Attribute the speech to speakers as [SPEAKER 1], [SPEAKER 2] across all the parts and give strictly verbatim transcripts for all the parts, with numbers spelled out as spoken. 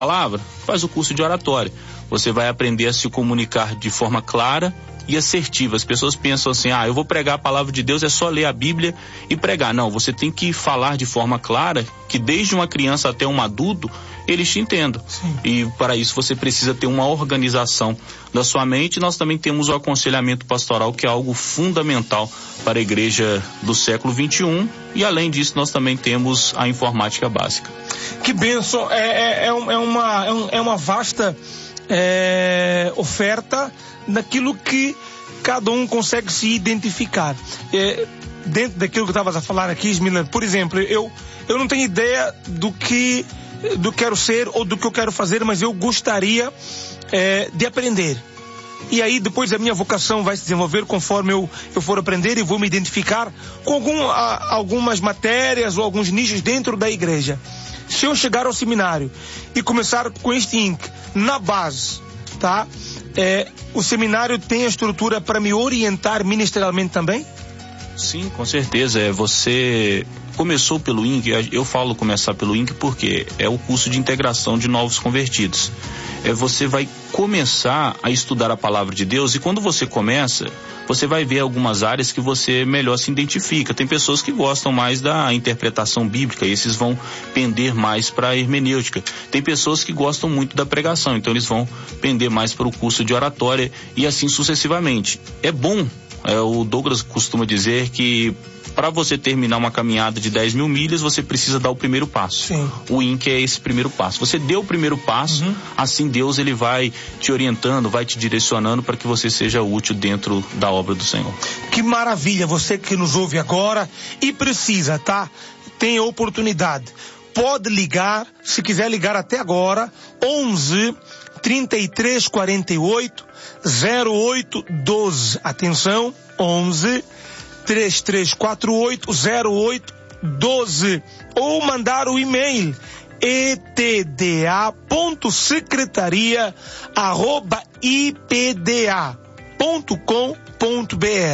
[SPEAKER 1] palavra, faz o curso de oratória. Você vai aprender a se comunicar de forma clara e assertiva. As pessoas pensam assim, ah, eu vou pregar a palavra de Deus, é só ler a Bíblia e pregar. Não, você tem que falar de forma clara, que desde uma criança até um adulto, eles te entendam. Sim. E para isso você precisa ter uma organização da sua mente. Nós também temos o aconselhamento pastoral, que é algo fundamental para a igreja do século vinte e um, e além disso nós também temos a informática básica.
[SPEAKER 2] Que bênção, é, é, é, uma, é, um, é uma vasta é, oferta naquilo que cada um consegue se identificar. É, dentro daquilo que estavas a falar aqui, Ismila, por exemplo, eu, eu não tenho ideia do que do que quero ser ou do que eu quero fazer, mas eu gostaria é, de aprender. E aí depois a minha vocação vai se desenvolver conforme eu, eu for aprender e vou me identificar com algum, a, algumas matérias ou alguns nichos dentro da igreja. Se eu chegar ao seminário e começar com este I N C na base, tá? É, o seminário tem a estrutura para me orientar ministerialmente também?
[SPEAKER 1] Sim, com certeza. É, você começou pelo I N C, eu falo começar pelo I N C porque é o curso de integração de novos convertidos. É, você vai começar a estudar a palavra de Deus, e quando você começa, você vai ver algumas áreas que você melhor se identifica. Tem pessoas que gostam mais da interpretação bíblica, e esses vão pender mais para a hermenêutica. Tem pessoas que gostam muito da pregação, então eles vão pender mais para o curso de oratória, e assim sucessivamente. É bom, é, o Douglas costuma dizer que para você terminar uma caminhada de dez mil milhas, você precisa dar o primeiro passo. Sim. O I N C é esse primeiro passo. Você deu o primeiro passo, uhum. assim Deus ele vai te orientando, vai te direcionando para que você seja útil dentro da obra do Senhor.
[SPEAKER 2] Que maravilha, você que nos ouve agora e precisa, tá? Tem oportunidade. Pode ligar, se quiser ligar até agora, onze, trinta e três, quarenta e oito, zero oito, doze. Atenção, onze, três três quatro oito, zero oito, doze. Ou mandar o e-mail etda.secretaria arroba ipda ponto com ponto br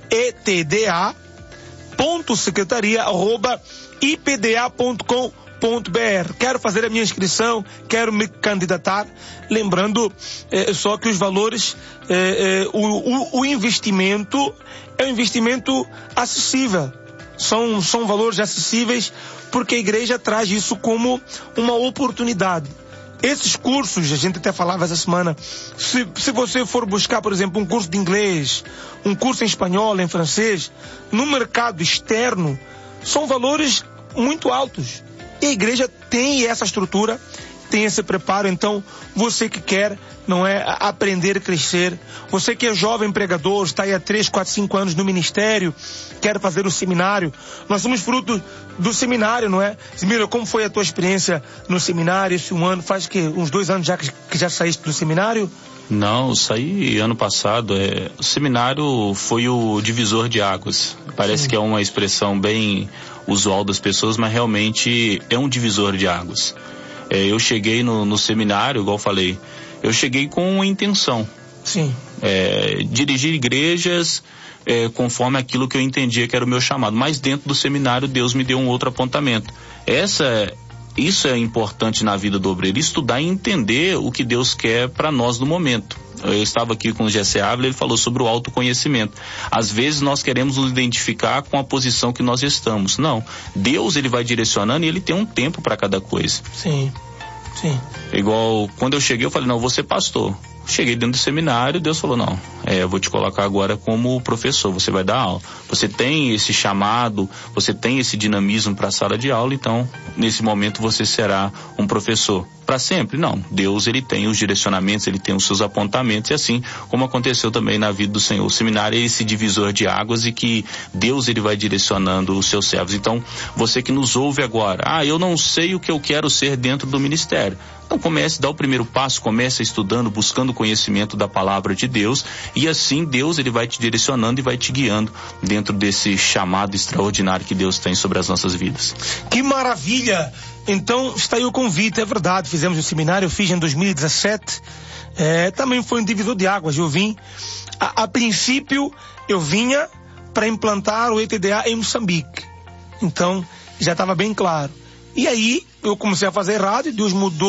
[SPEAKER 2] etda.secretaria arroba ipda ponto com ponto br. Quero fazer a minha inscrição, quero me candidatar, lembrando eh, só que os valores, eh, eh, o, o, o investimento é um investimento acessível, são, são valores acessíveis porque a igreja traz isso como uma oportunidade. Esses cursos, a gente até falava essa semana, se, se você for buscar, por exemplo, um curso de inglês, um curso em espanhol, em francês, no mercado externo, são valores muito altos. E a igreja tem essa estrutura, tem esse preparo. Então, você que quer, não é, aprender a crescer, você que é jovem pregador, está aí há três, quatro, cinco anos no ministério, quer fazer o seminário, nós somos fruto do seminário, não é? Mira, como foi a tua experiência no seminário esse um ano? Faz que uns dois anos já que, que já saíste do seminário?
[SPEAKER 1] Não, eu saí ano passado. É, o seminário foi o divisor de águas. Parece Sim. que é uma expressão bem usual das pessoas, mas realmente é um divisor de águas. É, eu cheguei no, no seminário, igual eu falei, eu cheguei com uma intenção.
[SPEAKER 2] Sim.
[SPEAKER 1] É, dirigir igrejas é, conforme aquilo que eu entendia que era o meu chamado. Mas dentro do seminário Deus me deu um outro apontamento. Essa Isso é importante na vida do obreiro, estudar e entender o que Deus quer para nós no momento. Eu estava aqui com o Jesse Ávila, ele falou sobre o autoconhecimento. Às vezes nós queremos nos identificar com a posição que nós estamos. Não, Deus ele vai direcionando e ele tem um tempo para cada coisa.
[SPEAKER 2] Sim, sim.
[SPEAKER 1] Igual quando eu cheguei eu falei, não, eu vou ser pastor. Cheguei dentro do seminário, Deus falou, não, é, eu vou te colocar agora como professor, você vai dar aula. Você tem esse chamado, você tem esse dinamismo para a sala de aula, então, nesse momento você será um professor. Para sempre? Não. Deus, ele tem os direcionamentos, ele tem os seus apontamentos, e assim como aconteceu também na vida do Senhor. O seminário é esse divisor de águas e que Deus, ele vai direcionando os seus servos. Então, você que nos ouve agora, ah, eu não sei o que eu quero ser dentro do ministério. Então comece, dá o primeiro passo, comece estudando, buscando conhecimento da palavra de Deus, e assim Deus ele vai te direcionando e vai te guiando dentro desse chamado extraordinário que Deus tem sobre as nossas vidas.
[SPEAKER 2] Que maravilha! Então está aí o convite, é verdade, fizemos um seminário, eu fiz em dois mil e dezessete, é, também foi um divisor de águas. Eu vim, a, a princípio eu vinha para implantar o E T D A em Moçambique, então já estava bem claro. E aí eu comecei a fazer rádio, Deus mudou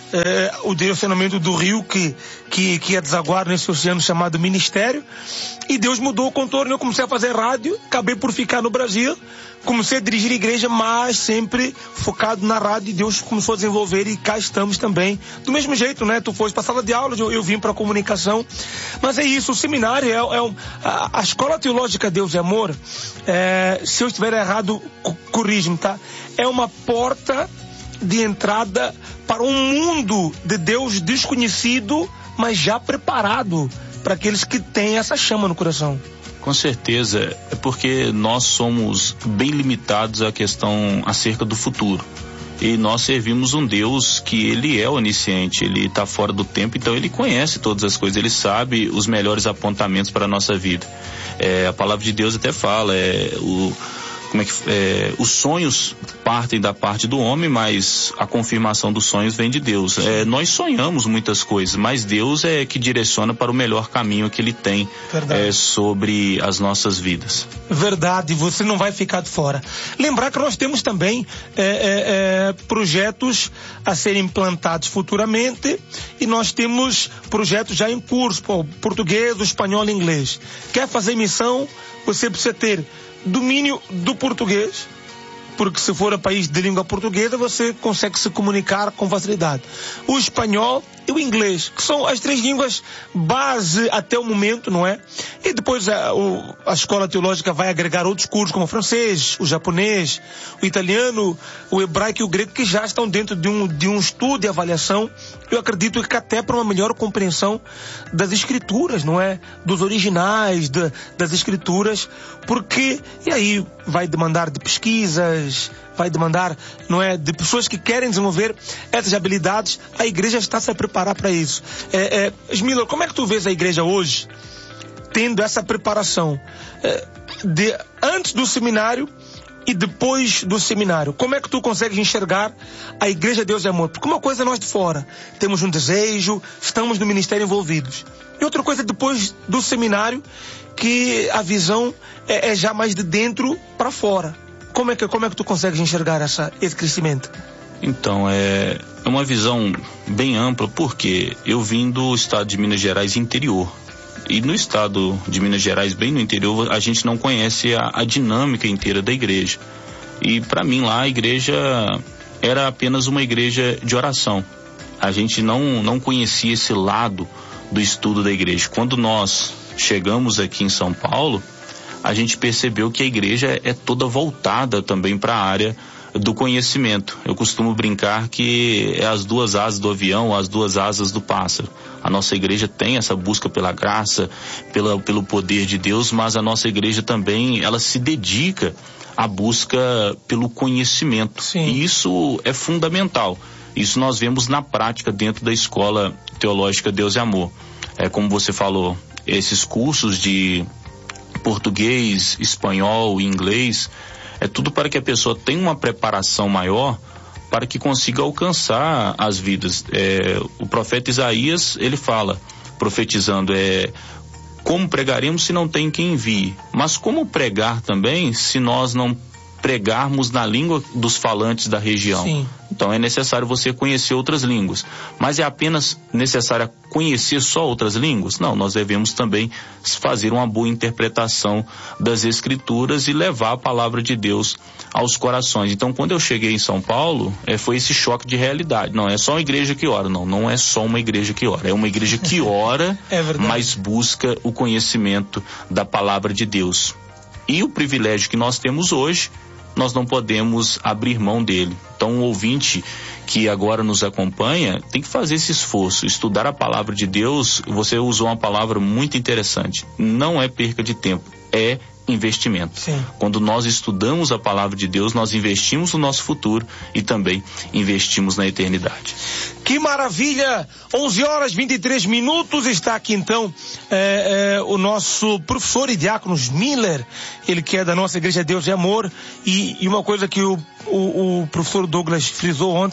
[SPEAKER 2] é, o direcionamento do rio que, que, que ia desaguar nesse oceano chamado ministério. E Deus mudou o contorno, eu comecei a fazer rádio, acabei por ficar no Brasil, comecei a dirigir a igreja, mas sempre focado na rádio, e Deus começou a desenvolver, e cá estamos também. Do mesmo jeito, né? Tu foste para a sala de aula, eu, eu vim para a comunicação. Mas é isso, o seminário é, é um, a, a Escola Teológica Deus e Amor, é, se eu estiver errado, corrige-me, tá? É uma porta de entrada para um mundo de Deus desconhecido, mas já preparado para aqueles que têm essa chama no coração.
[SPEAKER 1] Com certeza, é porque nós somos bem limitados à questão acerca do futuro. E nós servimos um Deus que ele é onisciente, ele está fora do tempo, então ele conhece todas as coisas, ele sabe os melhores apontamentos para a nossa vida. É, a palavra de Deus até fala, é, o, como é que, é, os sonhos partem da parte do homem, mas a confirmação dos sonhos vem de Deus. É, nós sonhamos muitas coisas, mas Deus é que direciona para o melhor caminho que ele tem é, sobre as nossas vidas.
[SPEAKER 2] Verdade, você não vai ficar de fora. Lembrar que nós temos também é, é, é, projetos a serem implantados futuramente, e nós temos projetos já em curso, pô, português, espanhol e inglês. Quer fazer missão, você precisa ter domínio do português, porque se for a país de língua portuguesa, você consegue se comunicar com facilidade. O espanhol e o inglês, que são as três línguas base até o momento, não é? E depois a, o, a escola teológica vai agregar outros cursos, como o francês, o japonês, o italiano, o hebraico e o grego, que já estão dentro de um, de um estudo e avaliação. Eu acredito que até para uma melhor compreensão das escrituras, não é? Dos originais, de, das escrituras, porque, e aí vai demandar de pesquisas, vai demandar, não é, de pessoas que querem desenvolver essas habilidades. A igreja está se a preparar para isso. É, é, Smiller, como é que tu vês a igreja hoje tendo essa preparação é, de antes do seminário e depois do seminário? Como é que tu consegues enxergar a igreja Deus e Amor? Porque uma coisa é nós de fora, temos um desejo, estamos no ministério envolvidos. E outra coisa é depois do seminário, que a visão é, é já mais de dentro para fora. Como é que, como é que tu consegues enxergar essa, esse crescimento?
[SPEAKER 1] Então, é, é uma visão bem ampla, porque eu vim do estado de Minas Gerais interior. E no estado de Minas Gerais, bem no interior, a gente não conhece a, a dinâmica inteira da igreja. E para mim lá, a igreja era apenas uma igreja de oração. A gente não, não conhecia esse lado do estudo da igreja. Quando nós chegamos aqui em São Paulo, a gente percebeu que a igreja é toda voltada também para a área do conhecimento. Eu costumo brincar que é as duas asas do avião, as duas asas do pássaro. A nossa igreja tem essa busca pela graça, pela, pelo poder de Deus, mas a nossa igreja também, ela se dedica à busca pelo conhecimento. Sim. E isso é fundamental. Isso nós vemos na prática dentro da Escola Teológica Deus e Amor. É como você falou, esses cursos de português, espanhol, inglês, é tudo para que a pessoa tenha uma preparação maior para que consiga alcançar as vidas. É, o profeta Isaías, ele fala, profetizando, é, como pregaremos se não tem quem envie? Mas como pregar também se nós não pregarmos na língua dos falantes da região? Sim. Então é necessário você conhecer outras línguas. Mas é apenas necessário conhecer só outras línguas? Não, nós devemos também fazer uma boa interpretação das escrituras e levar a palavra de Deus aos corações. Então, quando eu cheguei em São Paulo, é, foi esse choque de realidade. Não é só uma igreja que ora, não, não é só uma igreja que ora. É uma igreja que ora, é mas busca o conhecimento da palavra de Deus. E o privilégio que nós temos hoje, nós não podemos abrir mão dele. Então, o ouvinte que agora nos acompanha tem que fazer esse esforço, estudar a palavra de Deus. Você usou uma palavra muito interessante. Não é perca de tempo, é investimento. Sim. Quando nós estudamos a palavra de Deus, nós investimos no nosso futuro e também investimos na eternidade.
[SPEAKER 2] Que maravilha! onze horas e vinte e três minutos, está aqui então é, é, o nosso professor e diácono Smiller, ele que é da nossa Igreja Deus e Amor, e, e uma coisa que o, o, o professor Douglas frisou ontem,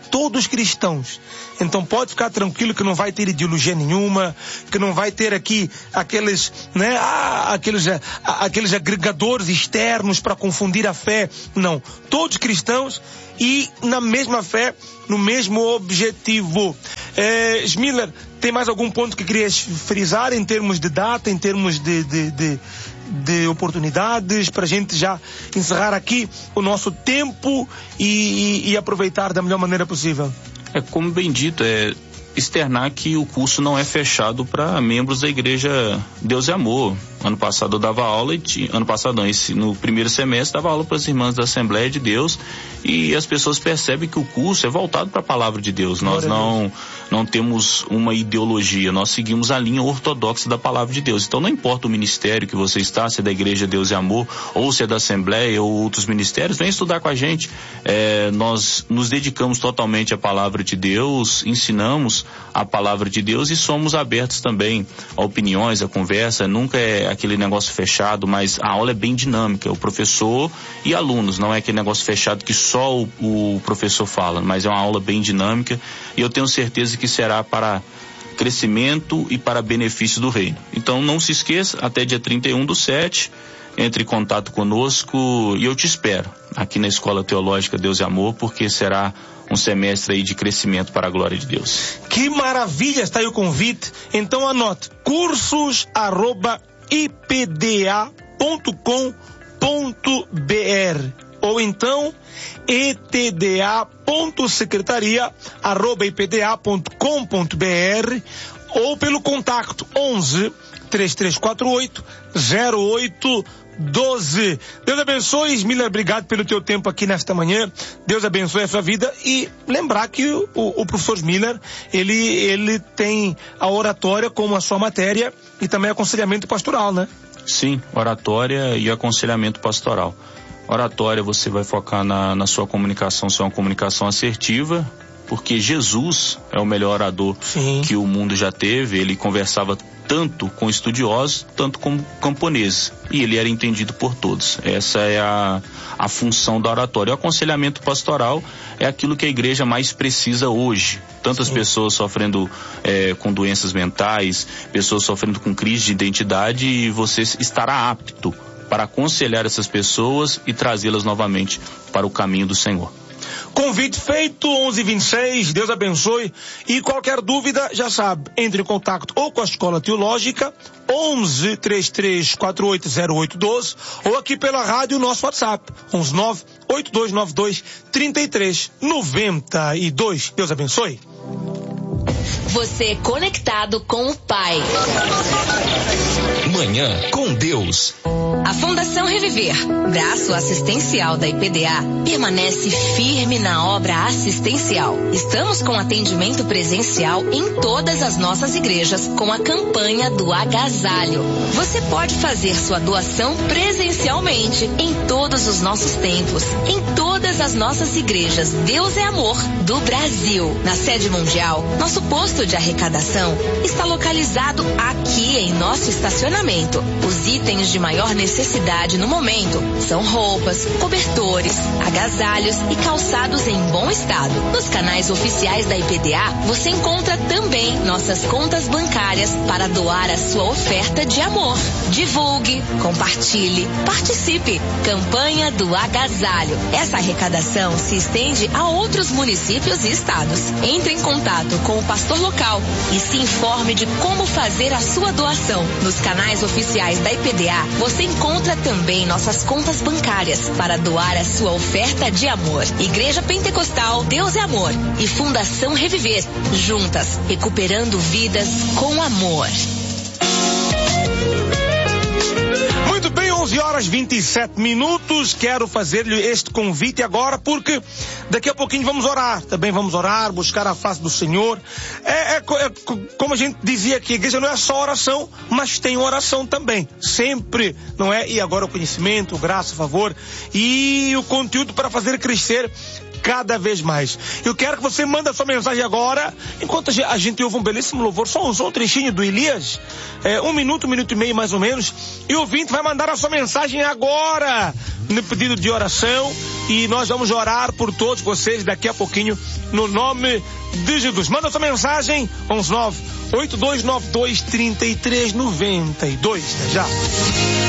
[SPEAKER 2] todos cristãos. Então pode ficar tranquilo que não vai ter ideologia nenhuma, que não vai ter aqui aqueles, né, ah, aqueles, ah, aqueles agregadores externos para confundir a fé. Não, todos cristãos e na mesma fé, no mesmo objetivo. É, Smiller, tem mais algum ponto que querias frisar em termos de data, em termos de, de, de, de oportunidades, para a gente já encerrar aqui o nosso tempo e, e, e aproveitar da melhor maneira possível?
[SPEAKER 1] É, como bem dito, é externar que o curso não é fechado para membros da Igreja Deus e Amor. Ano passado eu dava aula, e tinha, ano passado não, esse, no primeiro semestre dava aula para as irmãs da Assembleia de Deus, e as pessoas percebem que o curso é voltado para a Palavra de Deus. Nós não, não temos uma ideologia, nós seguimos a linha ortodoxa da Palavra de Deus. Então não importa o ministério que você está, se é da Igreja Deus e Amor, ou se é da Assembleia ou outros ministérios, vem estudar com a gente. É, nós nos dedicamos totalmente à Palavra de Deus, ensinamos a Palavra de Deus e somos abertos também a opiniões, a conversa. Nunca é aquele negócio fechado, mas a aula é bem dinâmica, o professor e alunos, não é aquele negócio fechado que só o, o professor fala, mas é uma aula bem dinâmica, e eu tenho certeza que será para crescimento e para benefício do reino. Então não se esqueça, até dia trinta e um do sete, entre em contato conosco e eu te espero aqui na Escola Teológica Deus e Amor, porque será um semestre aí de crescimento para a glória de Deus.
[SPEAKER 2] Que maravilha, está aí o convite. Então anote, cursos arroba i p d a ponto com ponto b r ou então e t d a ponto secretaria arroba i p d a ponto com ponto b r ou pelo contato onze, três três quatro oito, zero oito doze. Deus abençoe, Smiller, obrigado pelo teu tempo aqui nesta manhã. Deus abençoe a sua vida, e lembrar que o, o professor Smiller, ele, ele tem a oratória como a sua matéria e também aconselhamento pastoral, né?
[SPEAKER 1] Sim, oratória e aconselhamento pastoral. Oratória, você vai focar na, na sua comunicação, ser uma comunicação assertiva, porque Jesus é o melhor orador Sim. que o mundo já teve. Ele conversava tanto com estudiosos, tanto com camponeses, e ele era entendido por todos. Essa é a, a função da oratória. O aconselhamento pastoral é aquilo que a igreja mais precisa hoje. Tantas Sim. pessoas sofrendo é, com doenças mentais, pessoas sofrendo com crise de identidade, e você estará apto para aconselhar essas pessoas e trazê-las novamente para o caminho do Senhor.
[SPEAKER 2] Convite feito, onze e vinte e seis, Deus abençoe. E qualquer dúvida, já sabe, entre em contato ou com a Escola Teológica, onze, três três quatro oito, zero oito doze, ou aqui pela rádio, nosso WhatsApp, onze nove oito dois nove dois, três três nove dois. Deus abençoe.
[SPEAKER 3] Você conectado com o Pai.
[SPEAKER 4] Manhã com Deus.
[SPEAKER 3] A Fundação Reviver, braço assistencial da I P D A, permanece firme na obra assistencial. Estamos com atendimento presencial em todas as nossas igrejas com a campanha do agasalho. Você pode fazer sua doação presencialmente em todos os nossos templos, em todas as nossas igrejas Deus é Amor do Brasil. Na sede mundial, nosso posto de arrecadação está localizado aqui em nosso estacionamento. Os itens de maior necessidade no momento são roupas, cobertores, agasalhos e calçados em bom estado. Nos canais oficiais da I P D A, você encontra também nossas contas bancárias para doar a sua oferta de amor. Divulgue, compartilhe, participe. Campanha do agasalho. Essa arrecadação se estende a outros municípios e estados. Entre em contato com o pastor local e se informe de como fazer a sua doação. Nos canais oficiais da I P D A, você encontra também nossas contas bancárias para doar a sua oferta de amor. Igreja Pentecostal Deus é Amor e Fundação Reviver, juntas, recuperando vidas com amor.
[SPEAKER 2] Muito bem, onze horas e vinte e sete minutos. Quero fazer-lhe este convite agora, porque daqui a pouquinho vamos orar. Também vamos orar, buscar a face do Senhor. É, é, é como a gente dizia aqui, a igreja não é só oração, mas tem oração também. Sempre, não é? E agora o conhecimento, graça, favor e o conteúdo para fazer crescer cada vez mais. Eu quero que você mande a sua mensagem agora, enquanto a gente ouve um belíssimo louvor, só um, só um trechinho do Elias, é, um minuto, um minuto e meio mais ou menos, e o ouvinte vai mandar a sua mensagem agora. no pedido de oração e nós vamos orar por todos vocês daqui a pouquinho no nome de Jesus. Manda sua mensagem onze nove oito dois nove dois três três nove dois. Até já.